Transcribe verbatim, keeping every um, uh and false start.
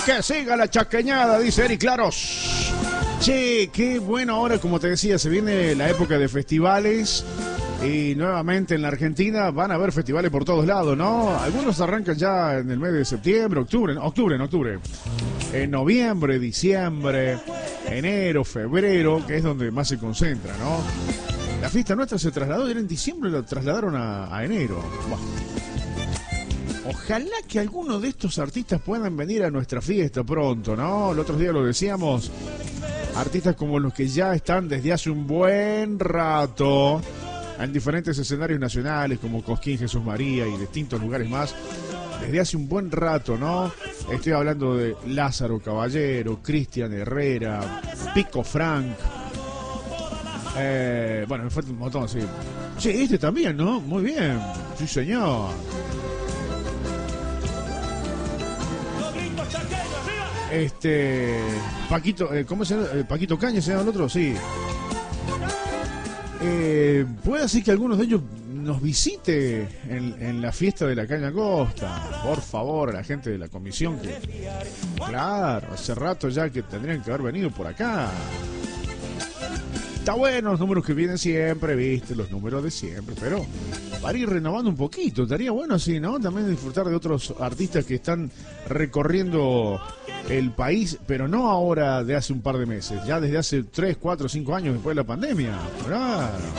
Que siga la chaqueñada, dice Eric Claros. Che, qué bueno ahora, como te decía, se viene la época de festivales. Y nuevamente en la Argentina van a haber festivales por todos lados, ¿no? Algunos arrancan ya en el mes de septiembre, octubre, octubre, en octubre. En noviembre, diciembre, enero, febrero, que es donde más se concentra, ¿no? La fiesta nuestra se trasladó, era en diciembre, lo trasladaron a, a enero. Buah. Ojalá que algunos de estos artistas puedan venir a nuestra fiesta pronto, ¿no? El otro día lo decíamos, artistas como los que ya están desde hace un buen rato en diferentes escenarios nacionales como Cosquín, Jesús María y distintos lugares más, desde hace un buen rato, ¿no? Estoy hablando de Lázaro Caballero, Cristian Herrera, Pico Frank, eh, bueno, me falta un montón, sí. Sí, este también, ¿no? Muy bien, sí señor. Este, Paquito, eh, ¿cómo se llama? Eh, Paquito Caña, ¿se llama el otro? Sí. Eh, puede ser que algunos de ellos nos visite en, en la fiesta de la Caña Costa, por favor, a la gente de la comisión que, claro, hace rato ya que tendrían que haber venido por acá. Está bueno los números que vienen siempre, viste, los números de siempre, pero para ir renovando un poquito, estaría bueno así, ¿no? También disfrutar de otros artistas que están recorriendo el país, pero no ahora de hace un par de meses, ya desde hace tres, cuatro, cinco años después de la pandemia. Claro.